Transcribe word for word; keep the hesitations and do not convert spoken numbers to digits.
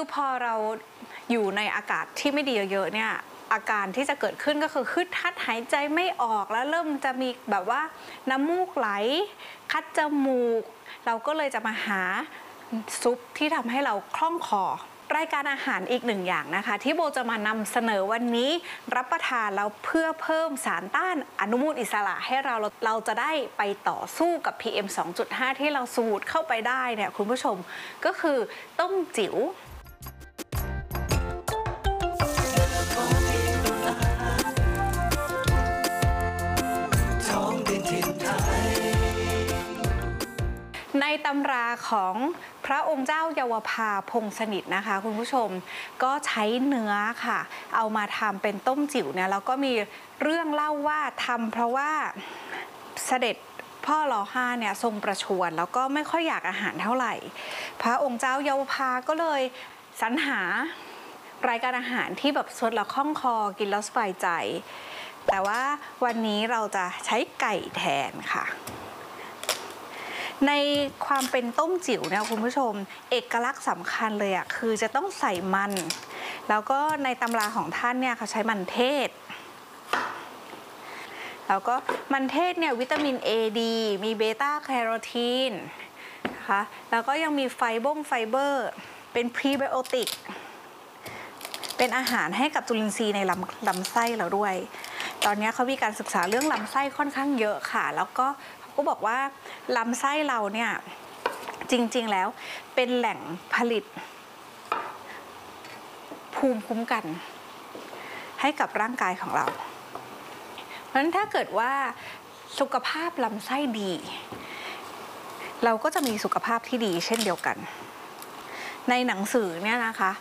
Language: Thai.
พอเราอยู่ในอากาศที่ไม่ดีเยอะๆเนี่ยอาการที่จะเกิดขึ้นก็คือฮึดฮัดหายใจไม่ออกแล้วเริ่มจะมีแบบว่าน้ำมูกไหลคัดจมูกเราก็เลยจะมาหาซุปที่ทำให้เราคล่องคอรายการอาหารอีกหนึ่งอย่างนะคะที่โบจะมานำเสนอวันนี้รับประทานแล้วเพื่อเพิ่มสารต้านอนุมูลอิสระให้เราเราจะได้ไปต่อสู้กับ พี เอ็ม สองจุดห้า ที่เราสูดเข้าไปได้เนี่ยคุณผู้ชมก็คือต้มจิ๋วในตำราของพระองค์เจ้าเยาวภาพงษ์สนิทนะคะคุณผู้ชมก็ใช้เนื้อค่ะเอามาทำเป็นต้มจิ๋วเนี่ยแล้วก็มีเรื่องเล่าว่าทำเพราะว่าเสด็จพ่อรอห้าเนี่ยทรงประชวรแล้วก็ไม่ค่อยอยากอาหารเท่าไหร่พระองค์เจ้าเยาวภาก็เลยสรรหารายการอาหารที่แบบสดและคล่องคอกินแล้วสบายใจแต่ว่าวันนี้เราจะใช้ไก่แทนค่ะในความเป็นต้มจิ๋วเนี่ยคุณผู้ชมเอกลักษณ์สำคัญเลยอ่ะคือจะต้องใส่มันแล้วก็ในตำราของท่านเนี่ยเขาใช้มันเทศแล้วก็มันเทศเนี่ยวิตามิน A ดีมีเบต้าแคโรทีนนะคะแล้วก็ยังมีไฟบงไฟเบอร์เป็นพรีไบโอติกเป็นอาหารให้กับจุลินทรีย์ในลำลำไส้เราด้วยตอนนี้เขามีการศึกษาเรื่องลำไส้ค่อนข้างเยอะค่ะแล้วก็ก็บอกว่าลำไส้เราเนี่ยจริงๆแล้วเป็นแหล่งผลิตภูมิคุ้มกันให้กับร่างกายของเราเพราะฉะนั้นถ้าเกิดว่าสุขภาพลำไส้ดีเราก็จะมีสุขภาพที่ดีเช่นเดียวกันในหนังสือเนี่ยนะคะ